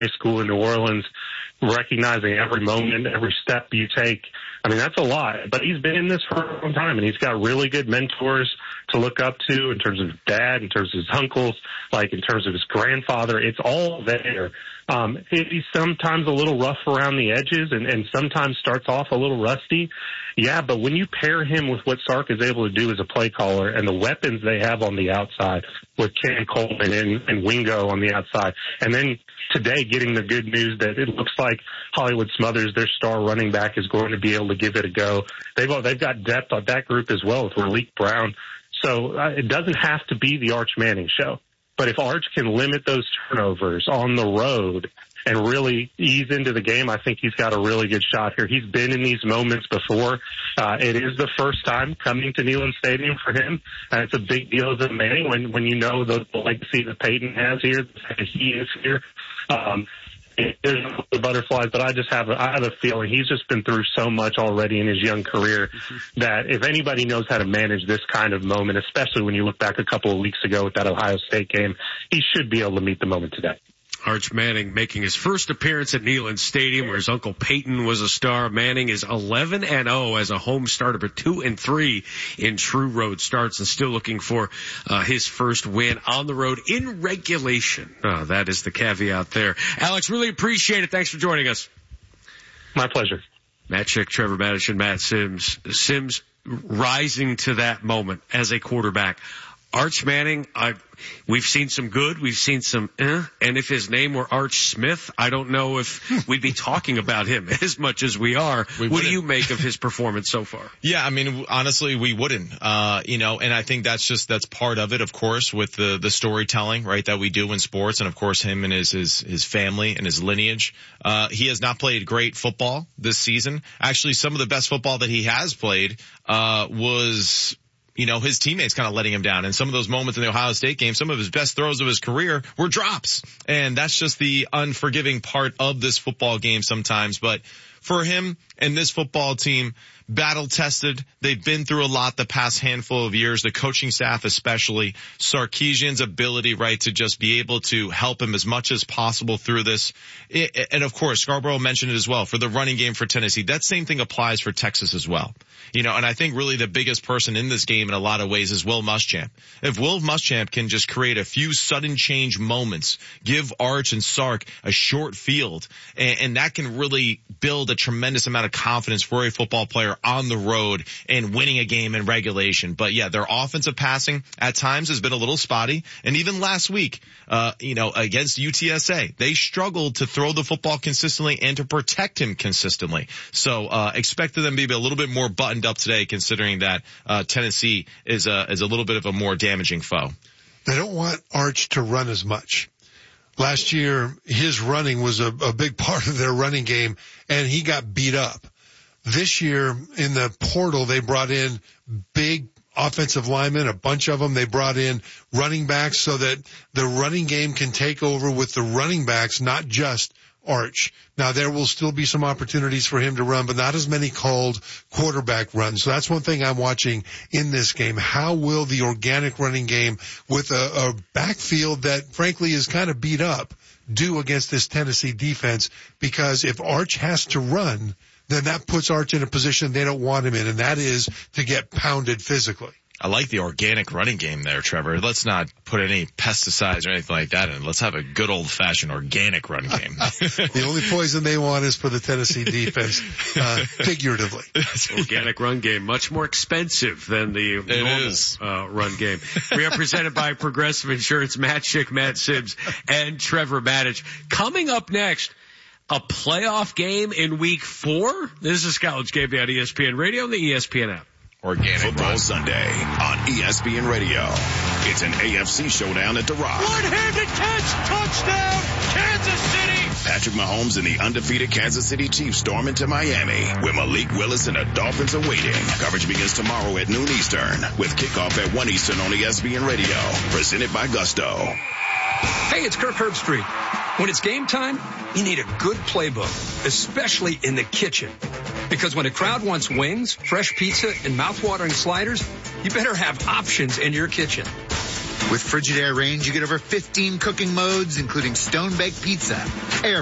school in New Orleans, recognizing every moment, every step you take. I mean, that's a lot, but he's been in this for a long time, and he's got really good mentors to look up to in terms of dad, in terms of his uncles, like in terms of his grandfather. It's all there. He's sometimes a little rough around the edges and sometimes starts off a little rusty. Yeah, but when you pair him with what Sark is able to do as a play caller and the weapons they have on the outside with Cam Coleman and Wingo on the outside, and then today getting the good news that it looks like Hollywood Smothers, their star running back, is going to be able to give it a go. They've got depth on that group as well with Raleek Brown. So it doesn't have to be the Arch Manning show. But if Arch can limit those turnovers on the road and really ease into the game, I think he's got a really good shot here. He's been in these moments before. It is the first time coming to Neyland Stadium for him. It's a big deal as a Manning when you know the legacy that Peyton has here, the fact that he is here. There's no butterflies, but I have a feeling he's just been through so much already in his young career that if anybody knows how to manage this kind of moment, especially when you look back a couple of weeks ago with that Ohio State game, he should be able to meet the moment today. Arch Manning making his first appearance at Neyland Stadium, where his uncle Peyton was a star. Manning is 11-0 as a home starter, but 2-3 in true road starts, and still looking for his first win on the road in regulation. That is the caveat there. Alex, really appreciate it. Thanks for joining us. My pleasure. Matt Schick, Trevor Matich, and Matt Sims. Sims rising to that moment as a quarterback. Arch Manning, we've seen some good, we've seen some and if his name were Arch Smith, I don't know if we'd be talking about him as much as we are. What do you make of his performance so far? Yeah, I mean, honestly, we wouldn't, and I think that's part of it, of course, with the storytelling, right, that we do in sports, and of course him and his family and his lineage. He has not played great football this season. Actually, some of the best football that he has played, was his teammates kind of letting him down. And some of those moments in the Ohio State game, some of his best throws of his career were drops. And that's just the unforgiving part of this football game sometimes. But for him and this football team, battle tested. They've been through a lot the past handful of years, the coaching staff especially. Sarkisian's ability, right, to just be able to help him as much as possible through this. And of course, Scarborough mentioned it as well for the running game for Tennessee. That same thing applies for Texas as well. And I think really the biggest person in this game in a lot of ways is Will Muschamp. If Will Muschamp can just create a few sudden change moments, give Arch and Sark a short field, and that can really build a tremendous amount of confidence for a football player on the road and winning a game in regulation. But yeah, their offensive passing at times has been a little spotty. And even last week, against UTSA, they struggled to throw the football consistently and to protect him consistently. So, expected them to be a little bit more buttoned up today, considering that, Tennessee is a little bit of a more damaging foe. They don't want Arch to run as much. Last year, his running was a big part of their running game, and he got beat up. This year, in the portal, they brought in big offensive linemen, a bunch of them. They brought in running backs so that the running game can take over with the running backs, not just Arch. Now, there will still be some opportunities for him to run, but not as many called quarterback runs. So that's one thing I'm watching in this game. How will the organic running game with a backfield that, frankly, is kind of beat up do against this Tennessee defense? Because if Arch has to run, then that puts Arch in a position they don't want him in, and that is to get pounded physically. I like the organic running game there, Trevor. Let's not put any pesticides or anything like that in. Let's have a good old-fashioned organic run game. The only poison they want is for the Tennessee defense, figuratively. Organic run game, much more expensive than the normal run game. We are presented by Progressive Insurance. Matt Schick, Matt Sims, and Trevor Matich. Coming up next, a playoff game in Week 4. This is College Game Day on ESPN Radio and the ESPN app. Organic Football Sunday on ESPN Radio. It's an AFC showdown at The Rock. One-handed catch, touchdown, Kansas City. Patrick Mahomes and the undefeated Kansas City Chiefs storm into Miami, where Malik Willis and the Dolphins are waiting. Coverage begins tomorrow at noon Eastern, with kickoff at 1 Eastern on ESPN Radio. Presented by Gusto. Hey, it's Kirk Herbstreit. When it's game time, you need a good playbook, especially in the kitchen. Because when a crowd wants wings, fresh pizza, and mouth-watering sliders, you better have options in your kitchen. With Frigidaire range, you get over 15 cooking modes, including stone-baked pizza, air